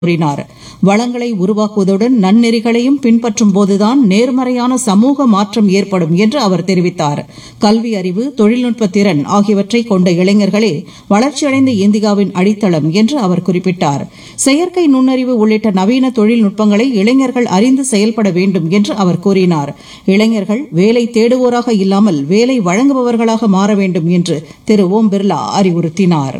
கூறினார். வளங்களை உருவாக்குவதுடன் நன்னெறிகளையும் பின்பற்றும் போதுதான் நேர்மறையான சமூக மாற்றம் ஏற்படும் என்று அவர் தெரிவித்தார். கல்வி அறிவு, தொழில்நுட்ப திறன் ஆகியவற்றை கொண்ட இளைஞர்களே வளர்ச்சியடைந்த இந்தியாவின் அடித்தளம் என்று அவர் குறிப்பிட்டார். செயற்கை நுண்ணறிவு உள்ளிட்ட நவீன தொழில்நுட்பங்களை இளைஞர்கள் அறிந்து செயல்பட வேண்டும் என்று அவர் கூறினார். இளைஞர்கள் வேலை தேடுவோராக இல்லாமல் வேலை வழங்குபவர்களாக மாற வேண்டும் என்று திரு ஓம் பிர்லா அறிவுறுத்தினார்.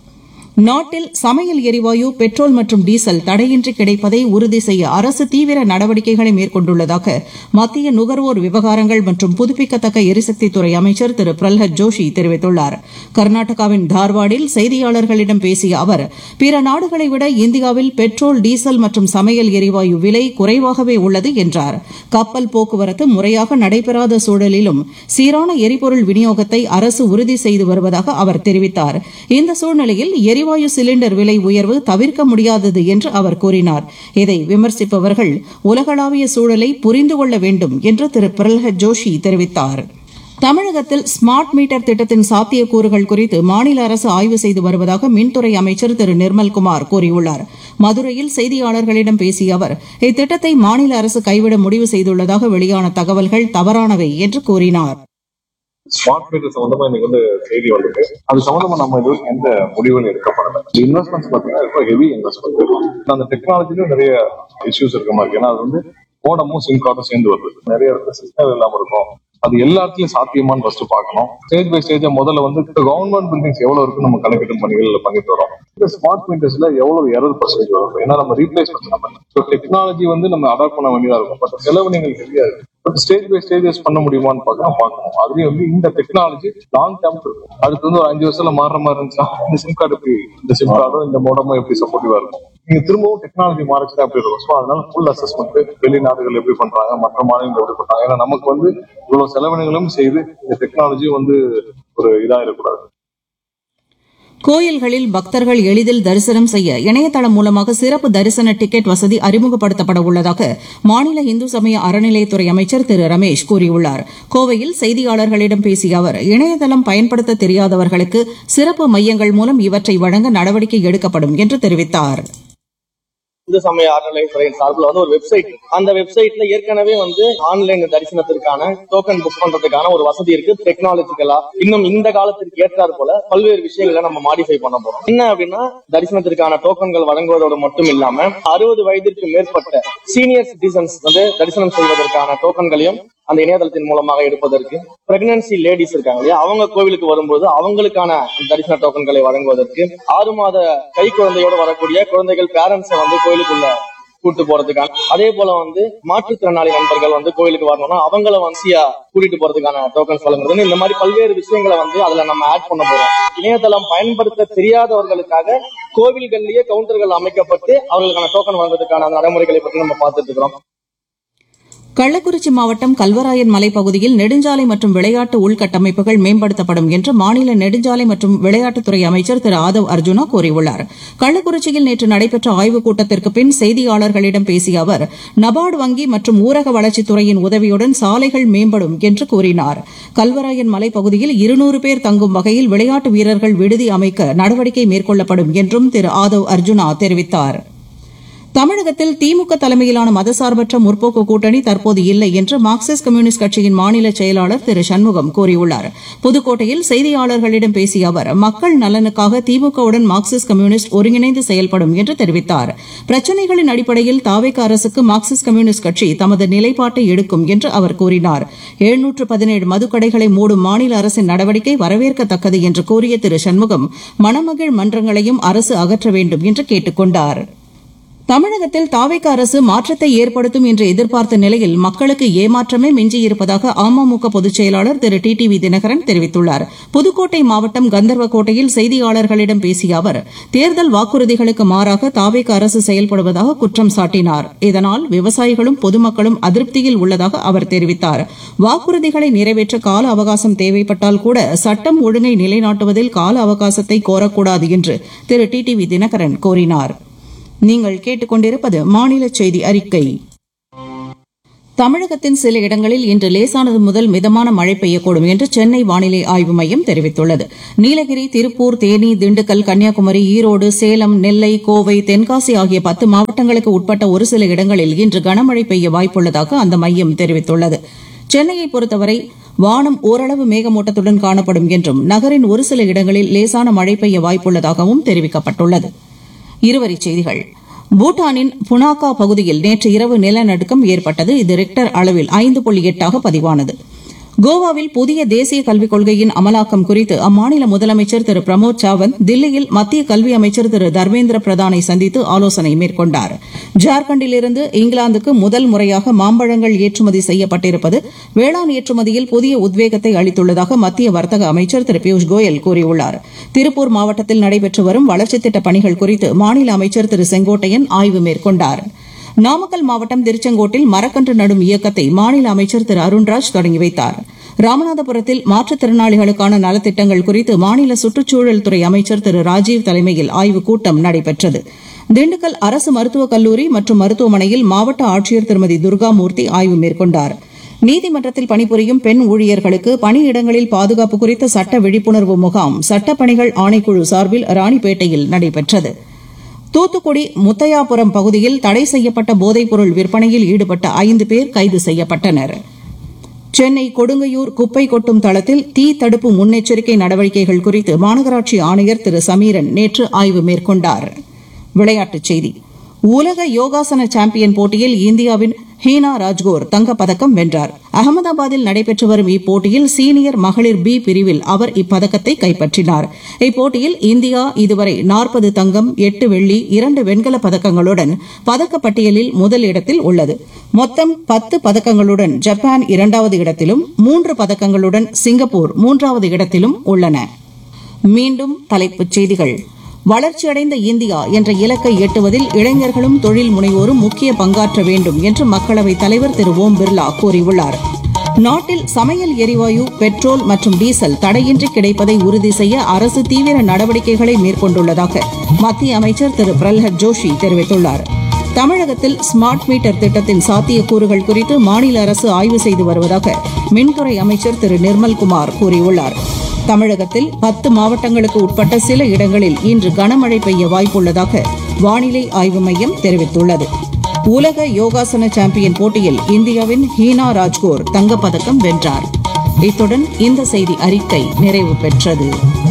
நாட்டில் சமையல் எரிவாயு, பெட்ரோல் மற்றும் டீசல் தடையின்றி கிடைப்பதை உறுதி செய்ய அரசு தீவிர நடவடிக்கைகளை மேற்கொண்டுள்ளதாக மத்திய நுகர்வோர் விவகாரங்கள் மற்றும் புதுப்பிக்கத்தக்க எரிசக்தித்துறை அமைச்சர் திரு பிரல்ஹத் ஜோஷி தெரிவித்துள்ளார். கர்நாடகாவின் தார்வாடில் செய்தியாளர்களிடம் பேசிய அவர், பிற நாடுகளை விட இந்தியாவில் பெட்ரோல், டீசல் மற்றும் சமையல் எரிவாயு விலை குறைவாகவே உள்ளது என்றார். கப்பல் போக்குவரத்து முறையாக நடைபெறாத சூழலிலும் சீரான எரிபொருள் விநியோகத்தை அரசு உறுதி செய்து வருவதாக அவர் தெரிவித்தார். இந்த சூழ்நிலையில் எரிவாயு சிலிண்டர் விலை உயர்வு தவிர்க்க முடியாதது என்று அவர் கூறினார். இதை விமர்சிப்பவர்கள் உலகளாவிய சூழலை புரிந்து கொள்ள வேண்டும் என்று திரு பிரல்ஹத் ஜோஷி தெரிவித்தார். தமிழகத்தில் ஸ்மார்ட் மீட்டர் திட்டத்தின் சாத்தியக்கூறுகள் குறித்து மாநில அரசு ஆய்வு செய்து வருவதாக மின்துறை அமைச்சர் திரு நிர்மல்குமார் கூறியுள்ளார். மதுரையில் செய்தியாளர்களிடம் பேசிய அவர், இத்திட்டத்தை மாநில அரசு கைவிட முடிவு செய்துள்ளதாக வெளியான தகவல்கள் தவறானவை என்று கூறினார். ஸ்மார்ட் மீட்டர் சம்பந்தமா இன்னைக்கு செய்தி வந்திருக்கு. அது சம்பந்தமா நம்ம இதுவரைக்கும் எந்த முடிவுகளும் எடுக்கப்படல. இன்வெஸ்ட்மெண்ட்ஸ் பாத்தீங்கன்னா ரொம்ப ஹெவி இன்வெஸ்ட்மெண்ட். அந்த டெக்னாலஜிலும் நிறைய இஷ்யூஸ் இருக்க மாதிரி. ஏன்னா அது மோடமும் சிம் கார்டும் சேர்ந்து வருது. நிறைய இடத்துல சிஸ்டம் இல்லாம இருக்கும். அது எல்லா இடத்துலயும் சாத்தியமானு ஃபர்ஸ்ட் பார்க்கணும். ஸ்டேஜ் பை ஸ்டேஜா முதல்ல கவர்மெண்ட் பில்டிங்ஸ் எவ்வளவு இருக்கு நம்ம கணக்கெடும் பணிகள் பண்ணிட்டு வரோம். இந்த ஸ்மார்ட் மீட்டர்ஸ்ல எவ்வளவு எரர் பர்சன்டேஜ் வரும். ஏன்னா நம்ம ரீப்ளேஸ்மெண்ட் நம்ம டெக்னாலஜி நம்ம அடாப்ட் பண்ண வேண்டியதா இருக்கும். பட் செலவு நீங்கள் ஹெவியா இருக்கு. ஸ்டேஜ் பை ஸ்டேஜஸ் பண்ண முடியுமான்னு பார்க்கணும். அதுலயும் இந்த டெக்னாலஜி லாங் டேர்ம் இருக்கும். அடுத்து ஒரு 5 வருஷத்துல மாறுற மாதிரி இருந்துச்சா இந்த சிம் கார்டு எப்படி, இந்த சிம் கார்டும் இந்த மோடமும் எப்படி சப்போர்ட்டிவா இருக்கும். நீங்க திரும்பவும் டெக்னாலஜி மாறிச்சுட்டா அப்படி இருக்கும். ஸோ அதனால ஃபுல் அசஸ்மெண்ட் வெளிநாடுகள் எப்படி பண்றாங்க, மற்ற மாநிலங்கள் எப்படி பண்றாங்க. ஏன்னா நமக்கு இவ்வளவு செலவினங்களும் செய்து இந்த டெக்னாலஜி ஒரு இதா இருக்கக்கூடாது. கோயில்களில் பக்தர்கள் எளிதில் தரிசனம் செய்ய இணையதளம் மூலமாக சிறப்பு தரிசன டிக்கெட் வசதி அறிமுகப்படுத்தப்பட உள்ளதாக மாநில இந்து சமய அறநிலையத்துறை அமைச்சர் திரு ரமேஷ் கூறியுள்ளார். கோவையில் செய்தியாளர்களிடம் பேசிய அவர், இணையதளம் பயன்படுத்த தெரியாதவர்களுக்கு சிறப்பு மையங்கள் மூலம் இவற்றை வழங்க நடவடிக்கை எடுக்கப்படும் என்று தெரிவித்தார். இந்து சமய அறநிலையத்துறையின் சார்பில் ஒரு வெப்சைட், அந்த வெப்சைட்ல ஏற்கனவே ஆன்லைன் தரிசனத்திற்கான டோக்கன் புக் பண்றதுக்கான ஒரு வசதி இருக்கு. டெக்னாலஜிக்கலா இன்னும் இந்த காலத்திற்கு ஏற்றாறு போல பல்வேறு விஷயங்களை நம்ம மாடிஃபை பண்ண போறோம். என்ன அப்படின்னா, தரிசனத்திற்கான டோக்கன்கள் வழங்குவதோடு மட்டும் இல்லாம 60 வயதிற்கு மேற்பட்ட சீனியர் சிட்டிசன்ஸ் தரிசனம் செய்வதற்கான டோக்கன்களையும் அந்த இணையதளத்தின் மூலமாக எடுப்பதற்கு, பிரெக்னன்சி லேடிஸ் இருக்காங்க இல்லையா, அவங்க கோவிலுக்கு வரும்போது அவங்களுக்கான தரிசன டோக்கன்களை வழங்குவதற்கு, 6 மாத கை குழந்தையோடு வரக்கூடிய குழந்தைகள் பேரண்ட்ஸை கோயிலுக்குள்ள கூட்டு போறதுக்கான, அதே போல மாற்றுத்திறனாளி நண்பர்கள் கோயிலுக்கு வரணும்னா அவங்கள கூட்டிட்டு போறதுக்கான டோக்கன்ஸ் வழங்குறது, இந்த மாதிரி பல்வேறு விஷயங்களை அதுல நம்ம ஆட் பண்ண போறோம். இணையதளம் பயன்படுத்த தெரியாதவர்களுக்காக கோவில்கள்லயே கவுண்டர்கள் அமைக்கப்பட்டு அவர்களுக்கான டோக்கன் வழங்குவதற்கான நடைமுறைகளை பற்றி நம்ம பார்த்துட்டு இருக்கிறோம். கள்ளக்குறிச்சி மாவட்டம் கல்வராயன் மலைப்பகுதியில் நெடுஞ்சாலை மற்றும் விளையாட்டு உள்கட்டமைப்புகள் மேம்படுத்தப்படும் என்று மாநில நெடுஞ்சாலை மற்றும் விளையாட்டுத்துறை அமைச்சர் திரு ஆதவ் அர்ஜுனா கூறியுள்ளார். கள்ளக்குறிச்சியில் நேற்று நடைபெற்ற ஆய்வுக் கூட்டத்திற்கு பின் செய்தியாளர்களிடம் பேசிய அவர், நபார்டு வங்கி மற்றும் ஊரக வளர்ச்சித்துறையின் உதவியுடன் சாலைகள் மேம்படும் என்று கூறினார். கல்வராயன் மலைப்பகுதியில் 200 பேர் தங்கும் வகையில் விளையாட்டு வீரர்கள் விடுதி அமைக்க நடவடிக்கை மேற்கொள்ளப்படும் என்றும் திரு ஆதவ் அர்ஜுனா தெரிவித்தார். தமிழகத்தில் திமுக தலைமையிலான மதசார்பற்ற முற்போக்கு கூட்டணி தற்போது இல்லை என்று மார்க்சிஸ்ட் கம்யூனிஸ்ட் கட்சியின் மாநில செயலாளர் திரு சண்முகம் கூறியுள்ளார். புதுக்கோட்டையில் செய்தியாளர்களிடம் பேசிய அவர், மக்கள் நலனுக்காக திமுகவுடன் மார்க்சிஸ்ட் கம்யூனிஸ்ட் ஒருங்கிணைந்து செயல்படும் என்று தெரிவித்தார். பிரச்சினைகளின் அடிப்படையில் தாவேக அரசுக்கு மார்க்சிஸ்ட் கம்யூனிஸ்ட் கட்சி தமது நிலைப்பாட்டை எடுக்கும் என்று அவர் கூறினார். 717 மதுக்கடைகளை மூடும் மாநில அரசின் நடவடிக்கை வரவேற்கத்தக்கது என்று கூறிய திரு சண்முகம், மணமகிழ் மன்றங்களையும் அரசு அகற்ற வேண்டும் என்று கேட்டுக் கொண்டார். தமிழகத்தில் தாவேக அரசு மாற்றத்தை ஏற்படுத்தும் என்று எதிர்பார்த்த நிலையில் மக்களுக்கு ஏமாற்றமே மிஞ்சியிருப்பதாக அமமுக பொதுச் செயலாளர் திரு டிடிவி தினகரன் தெரிவித்துள்ளார். புதுக்கோட்டை மாவட்டம் கந்தர்வக்கோட்டையில் செய்தியாளர்களிடம் பேசிய அவர், தேர்தல் வாக்குறுதிகளுக்கு மாறாக தாவேக அரசு செயல்படுவதாக குற்றம் சாட்டினார். இதனால் விவசாயிகளும் பொதுமக்களும் அதிருப்தியில் உள்ளதாக அவர் தெரிவித்தார். வாக்குறுதிகளை நிறைவேற்ற கால அவகாசம் தேவைப்பட்டால் கூட சட்டம் ஒழுங்கை நிலைநாட்டுவதில் கால அவகாசத்தை கோரக்கூடாது என்று திரு டிடிவி தினகரன் கூறினார். நீங்கள் கேட்டுக்கொண்டிருப்பது மாநில செய்தி அறிக்கை. தமிழகத்தின் சில இடங்களில் இன்று லேசானது முதல் மிதமான மழை பெய்யக்கூடும் என்று சென்னை வானிலை ஆய்வு மையம் தெரிவித்துள்ளது. நீலகிரி, திருப்பூர், தேனி, திண்டுக்கல், கன்னியாகுமரி, ஈரோடு, சேலம், நெல்லை, கோவை, தென்காசி ஆகிய 10 மாவட்டங்களுக்கு உட்பட்ட ஒரு சில இடங்களில் இன்று கனமழை பெய்ய வாய்ப்புள்ளதாக அந்த மையம் தெரிவித்துள்ளது. சென்னையை பொறுத்தவரை வானம் ஓரளவு மேகமூட்டத்துடன் காணப்படும் என்றும் நகரின் ஒரு சில இடங்களில் லேசான மழை பெய்ய வாய்ப்புள்ளதாகவும் தெரிவிக்கப்பட்டுள்ளது. இருவரிச் செய்திகள். பூட்டானின் புனாகா பகுதியில் நேற்று இரவு நிலநடுக்கம் ஏற்பட்டது. இது ரிக்டர் அளவில் 5.8 பதிவானது. கோவாவில் புதிய தேசிய கல்விக் கொள்கையின் அமலாக்கம் குறித்து அம்மாநில முதலமைச்சர் திரு பிரமோத் சாவந்த் தில்லியில் மத்திய கல்வி அமைச்சர் திரு தர்மேந்திர பிரதானை சந்தித்து ஆலோசனை மேற்கொண்டார். ஜார்க்கண்டிலிருந்து இங்கிலாந்துக்கு முதல் முறையாக மாம்பழங்கள் ஏற்றுமதி செய்யப்பட்டிருப்பது வேளாண் ஏற்றுமதியில் புதிய உத்வேகத்தை அளித்துள்ளதாக மத்திய வர்த்தக அமைச்சர் திரு பியூஷ் கோயல் கூறியுள்ளார். திருப்பூர் மாவட்டத்தில் நடைபெற்று வரும் வளர்ச்சித் திட்டப் பணிகள் குறித்து மாநில அமைச்சர் திரு செங்கோட்டையன் ஆய்வு மேற்கொண்டார். நாமக்கல் மாவட்டம் திருச்செங்கோட்டில் மரக்கன்று நடும் இயக்கத்தை மாநில அமைச்சர் திரு அருண்ராஜ் தொடங்கி வைத்தார். ராமநாதபுரத்தில் மாற்றுத்திறனாளிகளுக்கான நலத்திட்டங்கள் குறித்து மாநில சுற்றுச்சூழல் துறை அமைச்சர் திரு ராஜீவ் தலைமையில் ஆய்வுக் கூட்டம் நடைபெற்றது. திண்டுக்கல் அரசு மருத்துவக் கல்லூரி மற்றும் மருத்துவமனையில் மாவட்ட ஆட்சியர் திருமதி துர்காமூர்த்தி ஆய்வு மேற்கொண்டார். நீதிமன்றத்தில் பணிபுரியும் பெண் ஊழியர்களுக்கு பணியிடங்களில் பாதுகாப்பு குறித்த சட்ட விழிப்புணர்வு முகாம் சட்டப்பணிகள் ஆணைக்குழு சார்பில் ராணிப்பேட்டையில் நடைபெற்றது. தூத்துக்குடி முத்தையாபுரம் பகுதியில் தடை செய்யப்பட்ட போதைப்பொருள் விற்பனையில் ஈடுபட்ட 5 பேர் கைது செய்யப்பட்டனர். சென்னை கொடுங்கையூர் குப்பை கொட்டும் தளத்தில் தீ தடுப்பு முன்னெச்சரிக்கை நடவடிக்கைகள் குறித்து மாநகராட்சி ஆணையர் திரு சமீரன் நேற்று ஆய்வு மேற்கொண்டார். விளையாட்டுச் செய்தி. உலக யோகாசன சாம்பியன் போட்டியில் இந்தியாவின் ஹீனா ராஜ்கோர் தங்கப்பதக்கம் வென்றார். அகமதாபாத்தில் நடைபெற்று வரும் இப்போட்டியில் சீனியர் மகளிர் பி பிரிவில் அவர் இப்பதக்கத்தை கைப்பற்றினார். இப்போட்டியில் இந்தியா இதுவரை 40 தங்கம், 8 வெள்ளி, 2 வெண்கலப் பதக்கங்களுடன் பதக்கப்பட்டியலில் முதல் இடத்தில் உள்ளது. மொத்தம் 10 பதக்கங்களுடன் ஜப்பான் 2வது இடத்திலும் 3 பதக்கங்களுடன் சிங்கப்பூர் 3வது இடத்திலும் உள்ளன. மீண்டும் தலைப்புச் செய்திகள். வளர்ச்சியடைந்த இந்தியா என்ற இலக்கை எட்டுவதில் இளைஞர்களும் தொழில் முனைவோரும் முக்கிய பங்காற்ற வேண்டும் என்று மக்களவைத் தலைவர் திரு ஓம் பிர்லா கூறியுள்ளார். நாட்டில் சமையல் எரிவாயு, பெட்ரோல் மற்றும் டீசல் தடையின்றி கிடைப்பதை உறுதி செய்ய அரசு தீவிர நடவடிக்கைகளை மேற்கொண்டுள்ளதாக மத்திய அமைச்சர் திரு பிரல்ஹத் ஜோஷி தெரிவித்துள்ளார். தமிழகத்தில் ஸ்மார்ட் மீட்டர் திட்டத்தின் சாத்தியக்கூறுகள் குறித்து மாநில அரசு ஆய்வு செய்து வருவதாக மின்துறை அமைச்சர் திரு நிர்மல்குமார் கூறியுள்ளார். தமிழகத்தில் 10 மாவட்டங்களுக்கு உட்பட்ட சில இடங்களில் இன்று கனமழை பெய்ய வாய்ப்புள்ளதாக வானிலை ஆய்வு மையம் தெரிவித்துள்ளது. உலக யோகாசன சாம்பியன் போட்டியில் இந்தியாவின் ஹீனா ராஜ்கோர் தங்கப்பதக்கம் வென்றார். இத்துடன் இந்த செய்தி அறிக்கை நிறைவு பெற்றது.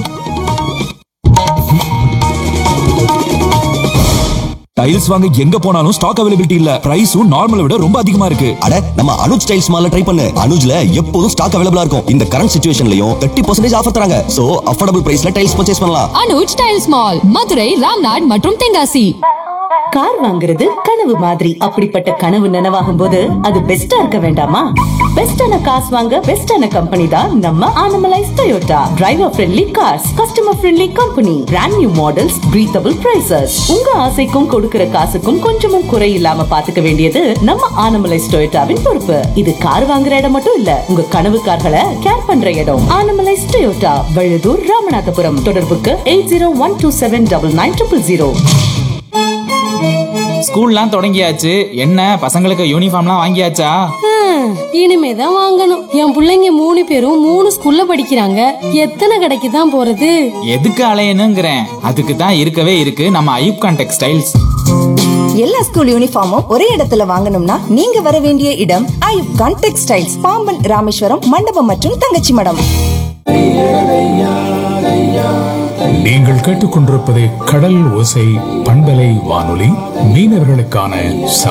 டைல்ஸ் வாங்க எங்க போனாலும் ஸ்டாக் அவைலபிலிட்டி இல்ல. பிரைஸும் நார்மலை விட ரொம்ப அதிகமா இருக்கு. அட, நம்ம அனுஜ் டைல்ஸ் மால்ல ட்ரை பண்ணு. அனுஜ்ல எப்போதும் ஸ்டாக் அவைலபிளா இருக்கும். இந்த கரண்ட் சிச்சுவேஷன்லயும் 30% ஆஃபர் தராங்க. சோ அஃபோர்டபிள் பிரைஸ்ல டைல்ஸ் பர்ச்சேஸ் பண்ணலாம். அனுஜ் டைல்ஸ் மால், மதுரை, ராம்நாட் மற்றும் தென்காசி. கார் வாங்குறது கனவு மாதிரி. அப்படிப்பட்ட கனவு நனவாகும் போது அது பெஸ்டா இருக்க வேண்டாமா? பெஸ்டான காசு வாங்க பெஸ்டான கம்பெனி தான் நம்ம Anamallais Toyota. Driver friendly cars, customer friendly company, brand new models, breathable prices. உங்க ஆசைக்கும் கொடுக்கிற காசுக்கும் கொஞ்சமும் குறை இல்லாம பாத்துக்க வேண்டியது நம்ம ஆனமலைஸ் டொயோட்டாவின் பொறுப்பு. இது கார் வாங்குற இடம் மட்டும் இல்ல, உங்க கனவு கார்களை கேர் பண்ற இடம். ஆனமலைஸ் டொயோட்டா, வழுதூர், ராமநாதபுரம். தொடர்புக்கு 8012799900. ஸ்கூல்லாம் தொடங்கியாச்சு. என்ன பசங்களுக்கு யூனிஃபார்ம்லாம் வாங்கியாச்சா? இனிமேதான் வாங்கணும். என் பிள்ளைங்க 3 பேரும் 3 ஸ்கூல்ல படிக்கிறாங்க. எத்தனை கடைக்கு தான் போறது? எதுக்கு அலையணுங்கிறேன். அதுக்கு தான் இருக்கவே இருக்கு நம்ம ஐயூப்கான் டெக்ஸ்டைல்ஸ். எல்லா ஸ்கூல் யூனிஃபார்மும் ஒரே இடத்துல வாங்கணும்னா நீங்க வர வேண்டிய இடம் ஐயூப்கான் டெக்ஸ்டைல்ஸ், பாம்பன், ராமேஸ்வரம், மண்டபம் மற்றும் தங்கச்சி மடம். நீங்கள் கேட்டுக்கொண்டிருப்பது கடல் ஓசை பண்பலை வானொலி, மீனவர்களுக்கான